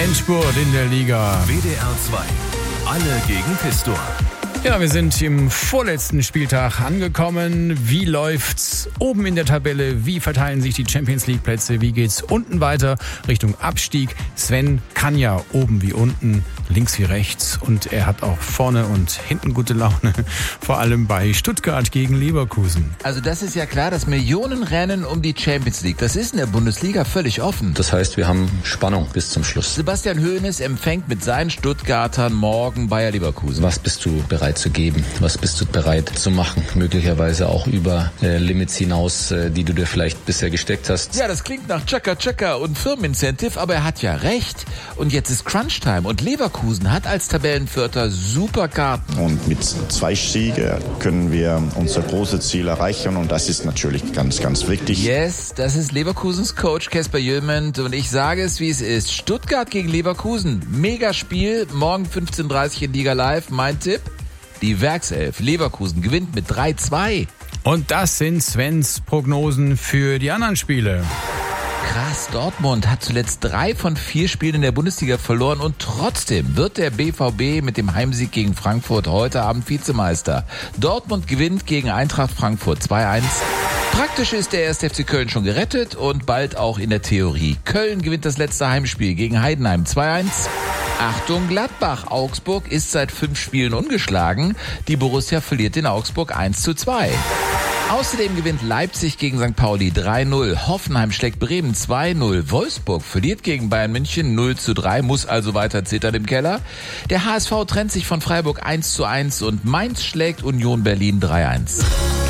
Endspurt in der Liga. WDR 2. Alle gegen Pistor. Ja, wir sind im vorletzten Spieltag angekommen. Wie läuft's oben in der Tabelle? Wie verteilen sich die Champions-League-Plätze? Wie geht's unten weiter Richtung Abstieg? Sven kann ja oben wie unten, links wie rechts. Und er hat auch vorne und hinten gute Laune. Vor allem bei Stuttgart gegen Leverkusen. Also das ist ja klar, das Millionenrennen um die Champions League. Das ist in der Bundesliga völlig offen. Das heißt, wir haben Spannung bis zum Schluss. Sebastian Hoeneß empfängt mit seinen Stuttgartern morgen Bayer Leverkusen. Was bist du bereit zu geben? Was bist du bereit zu machen? Möglicherweise auch über Limits hinaus, die du dir vielleicht bisher gesteckt hast. Ja, das klingt nach Chaka und Firmenincentive, aber er hat ja recht. Und jetzt ist Crunch-Time und Leverkusen hat als Tabellenvierter super Karten. Und mit 2 Siegen können wir unser großes Ziel erreichen und das ist natürlich ganz, ganz wichtig. Yes, das ist Leverkusens Coach Kasper Jülment und ich sage es, wie es ist. Stuttgart gegen Leverkusen, Megaspiel, morgen 15:30 in Liga Live. Mein Tipp? Die Werkself Leverkusen gewinnt mit 3-2. Und das sind Svens Prognosen für die anderen Spiele. Krass, Dortmund hat zuletzt 3 von 4 Spielen in der Bundesliga verloren und trotzdem wird der BVB mit dem Heimsieg gegen Frankfurt heute Abend Vizemeister. Dortmund gewinnt gegen Eintracht Frankfurt 2-1. Praktisch ist der 1. FC Köln schon gerettet und bald auch in der Theorie. Köln gewinnt das letzte Heimspiel gegen Heidenheim 2-1. Achtung Gladbach, Augsburg ist seit 5 Spielen ungeschlagen. Die Borussia verliert in Augsburg 1-2. Außerdem gewinnt Leipzig gegen St. Pauli 3-0. Hoffenheim schlägt Bremen 2-0. Wolfsburg verliert gegen Bayern München 0-3, muss also weiter zittern im Keller. Der HSV trennt sich von Freiburg 1-1 und Mainz schlägt Union Berlin 3-1.